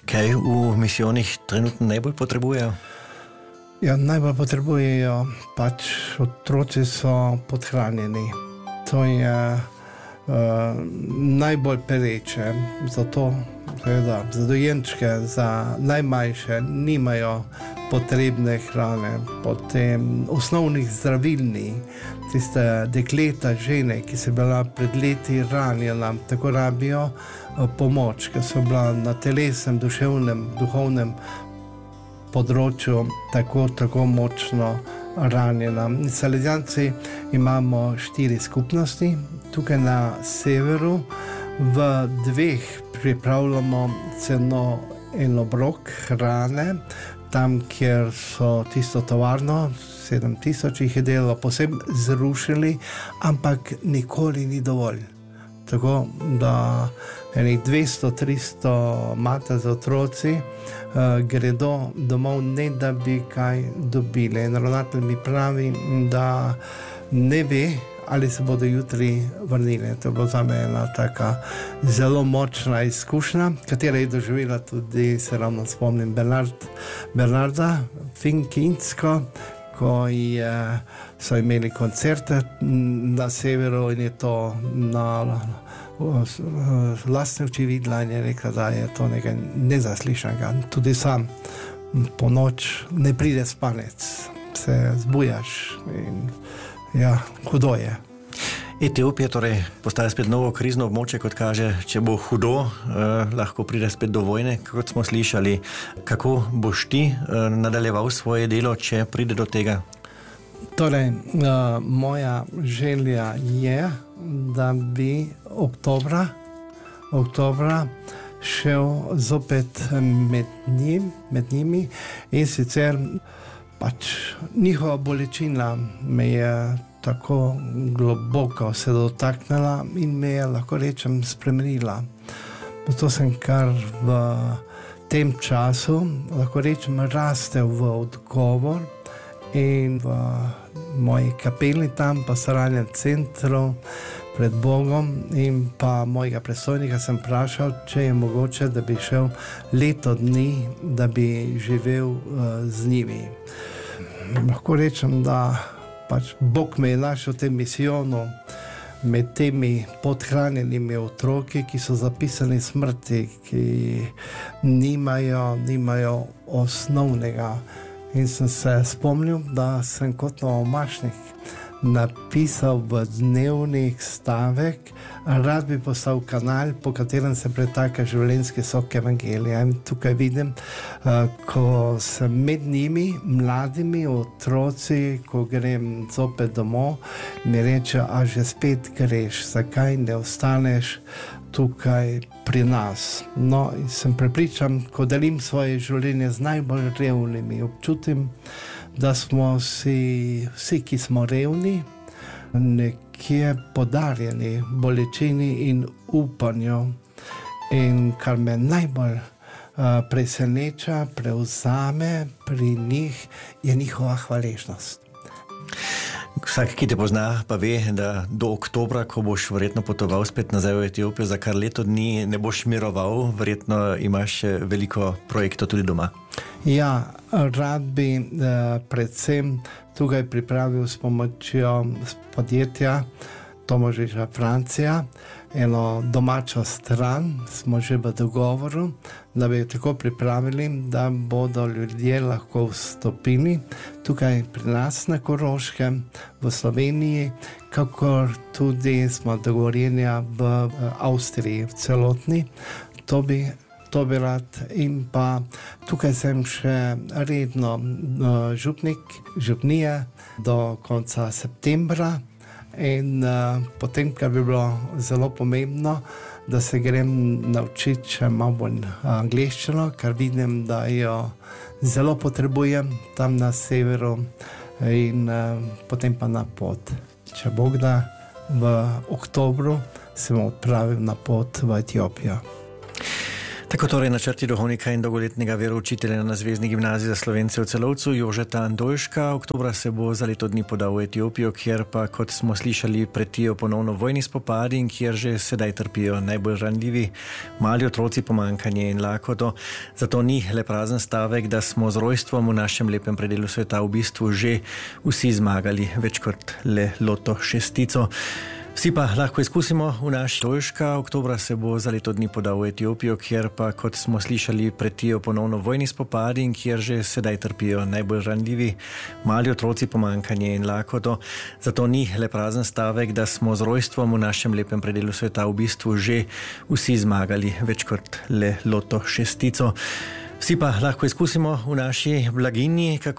Kaj v misijonih trenutno najbolj potrebujejo? Ja, najbolj potrebujejo, otroci so podhranjeni. To je najbolj pereče. Zato seveda za dojenčke, za najmlajše nimajo potrebne hrane, potem osnovnih zdravilnih, tiste dekleta, žene, ki so bila pred leti ranjena, tako rabijo pomoč, ker so bila na telesnem, duševnem, duhovnem področju tako močno ranjena. Salezjanci imamo 4 skupnosti, tukaj na severu, v 2 pripravljamo celo en obrok hrane, tam, kjer so tisto tovarno, 7000 jih je delalo, posebej zrušili, ampak nikoli ni dovolj. Tako da enih 200-300 mater z otroci gredo domov, ne da bi kaj dobili. En ravnatelj mi pravi, da ne ve, ali se bodo jutri vrnili. To je bila za me ena taka zelo močna izkušnja, katera je doživela tudi, se ravno spomnim, Bernarda Finkinsko, ko so imeli koncerte na severu in je to na lastne oči videla in je rekla, da je to nekaj nezaslišanega. Tudi sam po noč ne pride spanec, se zbujaš in ja, hudo je. Etiopija torej postaja spet novo krizno območje, kot kaže, če bo hudo, lahko pride spet do vojne, kot smo slišali. Kako boš ti nadaljeval svoje delo, če pride do tega? Torej, moja želja je, da bi oktobra šel zopet med njimi in sicer njihova bolečina me je tako globoko se dotaknila in me je, lahko rečem, spremenila. Zato sem kar v tem času, lahko rečem, rastel v odgovor in v moji kapeli tam, pa Saranjem centru pred Bogom in pa mojega predstojnika sem vprašal, če je mogoče, da bi šel leto dni, da bi živel z njimi. Lahko rečem, da Bog me je našel v tem misijonu med temi podhranjenimi otroki, ki so zapisani smrti, ki nimajo osnovnega. In sem se spomnil, da sem kot novomašnik napisal v dnevnik stavek, rad bi postal kanal, po katerem se pretaka življenjski sok evangelija. In tukaj vidim, ko sem med njimi, mladimi otroci, ko grem zopet domov, mi reče, a že spet greš, zakaj ne ostaneš tukaj pri nas. No, in sem prepričan, ko delim svoje življenje z najbolj revnimi, občutim, da smo vsi, ki smo revni, nekje podarjeni bolečini in upanju. In kar me najbolj preseneča, prevzame pri njih, je njihova hvaležnost. Vsak, ki te pozna, pa ve, da do oktobra, ko boš verjetno potoval spet nazaj v Etiopijo, za kar leto dni ne boš miroval, verjetno imaš veliko projektov tudi doma. Ja, rad bi predvsem tukaj pripravil s pomočjo podjetja Tomažiča Francija eno domačo stran, smo že v dogovoru, da bi jo tako pripravili, da bodo ljudje lahko vstopili tukaj pri nas na Koroškem, v Sloveniji, kakor tudi smo dogovorjeni v Avstriji, v celotni. To bi rad. In pa tukaj sem še redno župnije do konca septembra. In potem, kar bi bilo zelo pomembno, da se grem naučiti še malo bolj angleščino, ker vidim, da jo zelo potrebujem tam na severu in potem pa na pot. Če Bog da, v oktobru se bom odpravil na pot v Etiopijo. Tako torej načrti duhovnika in dolgoletnega veroučitelja na Zvezni gimnaziji za Slovence v Celovcu Jožeta Andoljška. Oktobra se bo za leto dni podal v Etiopijo, kjer pa, kot smo slišali, pretijo ponovno vojni spopadi in kjer že sedaj trpijo najbolj ranljivi mali otroci, pomanjkanje in lakoto. Zato ni le prazen stavek, da smo z rojstvom v našem lepem predelu sveta v bistvu že vsi zmagali, več kot le loto šestico. Vsi pa lahko izkusimo v naši Andoljška. Oktobra se bo za leto dni podal v Etiopijo, kjer pa, kot smo slišali, pretijo ponovno vojni spopadi in kjer že sedaj trpijo najbolj ranljivi mali otroci, pomanjkanje in lakoto. Zato ni le prazen stavek, da smo z rojstvom v našem lepem predelu sveta v bistvu že vsi zmagali, več kot le loto šestico. Vsi pa lahko izkusimo v naši blaginji, kako